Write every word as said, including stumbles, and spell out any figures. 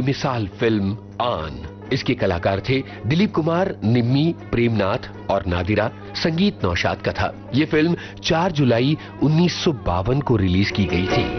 की मिसाल फिल्म आन। इसके कलाकार थे दिलीप कुमार, निम्मी, प्रेमनाथ और नादिरा। संगीत नौशाद का था। ये फिल्म चार जुलाई उन्नीस सौ बावन को रिलीज की गई थी।